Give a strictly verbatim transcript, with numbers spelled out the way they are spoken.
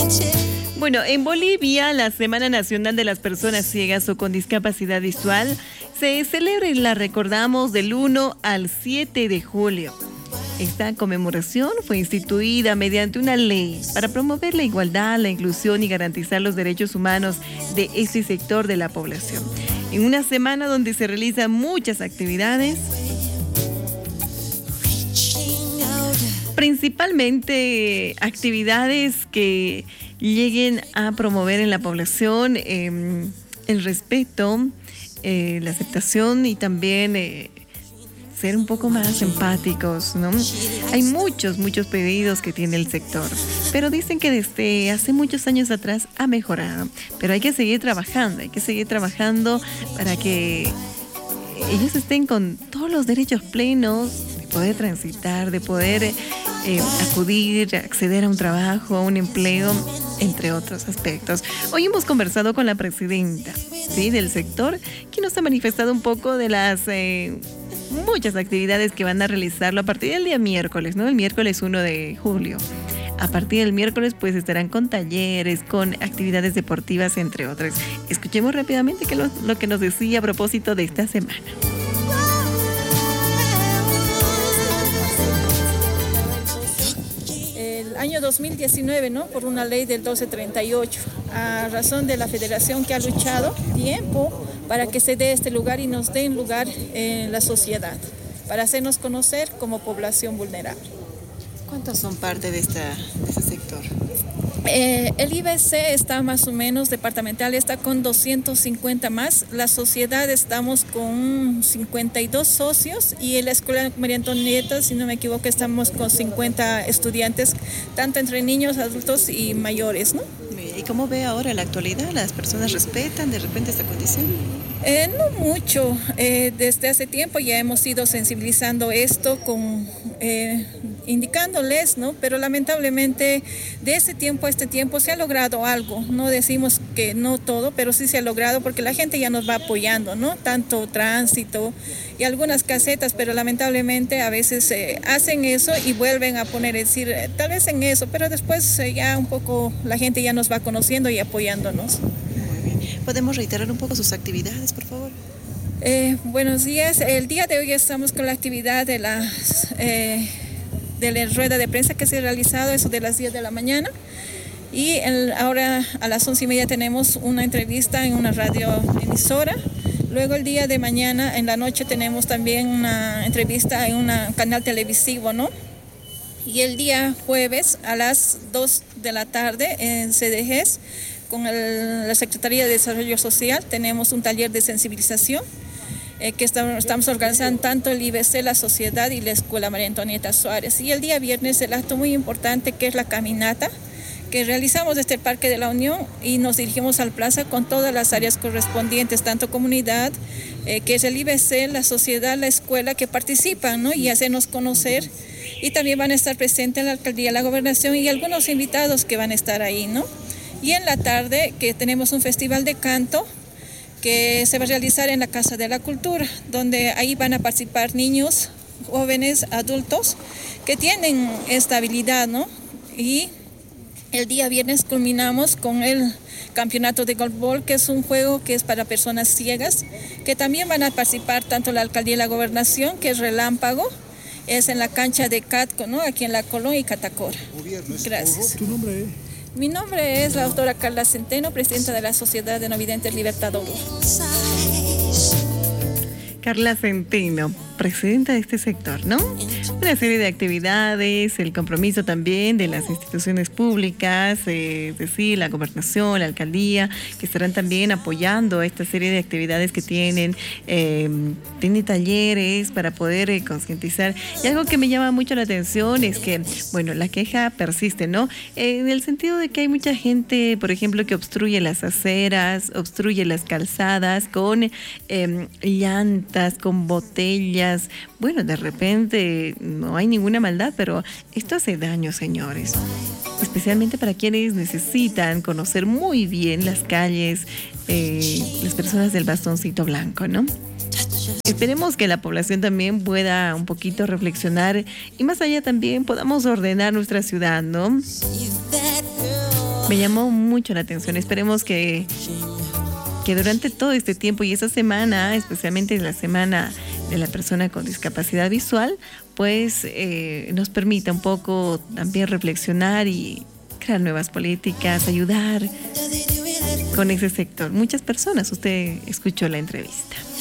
Bueno, en Bolivia, la Semana Nacional de las Personas Ciegas o con Discapacidad Visual se celebra y la recordamos del uno al siete de julio. Esta conmemoración fue instituida mediante una ley para promover la igualdad, la inclusión y garantizar los derechos humanos de este sector de la población. En una semana donde se realizan muchas actividades, principalmente actividades que lleguen a promover en la población eh, el respeto, eh, la aceptación y también eh, ser un poco más empáticos, ¿no? Hay muchos, muchos pedidos que tiene el sector, pero dicen que desde hace muchos años atrás ha mejorado, pero hay que seguir trabajando, hay que seguir trabajando para que ellos estén con todos los derechos plenos de poder transitar, de poder eh, acudir, acceder a un trabajo, a un empleo, entre otros aspectos. Hoy hemos conversado con la presidenta, ¿sí?, del sector, quien nos ha manifestado un poco de las eh, muchas actividades que van a realizarlo a partir del día miércoles, ¿no? El miércoles uno de julio. A partir del miércoles pues estarán con talleres, con actividades deportivas, entre otras. Escuchemos rápidamente que lo, lo que nos decía a propósito de esta semana. El año dos mil diecinueve, ¿no? Por una ley del doce treinta y ocho, a razón de la federación que ha luchado tiempo para que se dé este lugar y nos den lugar en la sociedad, para hacernos conocer como población vulnerable. ¿Cuántos son parte de, esta, de este sector? Eh, el I B C está más o menos departamental, está con doscientos cincuenta más. La sociedad estamos con cincuenta y dos socios y en la Escuela María Antonieta, si no me equivoco, estamos con cincuenta estudiantes, tanto entre niños, adultos y mayores, ¿no? ¿Y cómo ve ahora la actualidad? ¿Las personas respetan de repente esta condición? Eh, no mucho. Eh, desde hace tiempo ya hemos ido sensibilizando esto, con, eh, indicándoles, ¿no? Pero lamentablemente de ese tiempo a este tiempo se ha logrado algo. No decimos que no todo, pero sí se ha logrado porque la gente ya nos va apoyando, ¿no? Tanto tránsito y algunas casetas, pero lamentablemente a veces eh, hacen eso y vuelven a poner, es decir, eh, tal vez en eso, pero después eh, ya un poco la gente ya nos va conociendo y apoyándonos. ¿Podemos reiterar un poco sus actividades, por favor? Eh, buenos días. El día de hoy estamos con la actividad de la, eh, de la rueda de prensa que se ha realizado, eso de las diez de la mañana. Y el, ahora a las once y media tenemos una entrevista en una radio emisora. Luego el día de mañana, en la noche, tenemos también una entrevista en un canal televisivo, ¿no? Y el día jueves a las dos de la tarde en C D G S, con el, la Secretaría de Desarrollo Social, tenemos un taller de sensibilización eh, que estamos, estamos organizando tanto el I B C, la sociedad y la Escuela María Antonieta Suárez. Y el día viernes el acto muy importante que es la caminata que realizamos desde el Parque de la Unión y nos dirigimos al plaza con todas las áreas correspondientes, tanto comunidad, eh, que es el I B C, la sociedad, la escuela, que participan, ¿no? Y hacernos conocer. Y también van a estar presentes la alcaldía, la gobernación y algunos invitados que van a estar ahí, ¿no? Y en la tarde que tenemos un festival de canto que se va a realizar en la Casa de la Cultura, donde ahí van a participar niños, jóvenes, adultos que tienen esta habilidad, ¿no? Y el día viernes culminamos con el campeonato de golfball, que es un juego que es para personas ciegas, que también van a participar tanto la alcaldía y la gobernación, que es relámpago, es en la cancha de Catco, ¿no? Aquí en la Colón y Catacora. Gracias. ¿Tu nombre es? Mi nombre es la doctora Carla Centeno, presidenta de la Sociedad de No Videntes Libertador. Carla Centeno, presidenta de este sector, ¿no? Una serie de actividades, el compromiso también de las instituciones públicas, eh, es decir, la gobernación, la alcaldía, que estarán también apoyando esta serie de actividades que tienen, eh, tienen talleres para poder eh, concientizar. Y algo que me llama mucho la atención es que, bueno, la queja persiste, ¿no? Eh, en el sentido de que hay mucha gente, por ejemplo, que obstruye las aceras, obstruye las calzadas con eh, llantas, con botellas. Bueno, de repente no hay ninguna maldad, pero esto hace daño, señores. Especialmente para quienes necesitan conocer muy bien las calles, eh, las personas del bastoncito blanco, ¿no? Esperemos que la población también pueda un poquito reflexionar y más allá también podamos ordenar nuestra ciudad, ¿no? Me llamó mucho la atención. Esperemos que, que durante todo este tiempo y esta semana, especialmente la semana de la persona con discapacidad visual, pues eh, nos permita un poco también reflexionar y crear nuevas políticas, ayudar con ese sector. Muchas personas, usted escuchó la entrevista.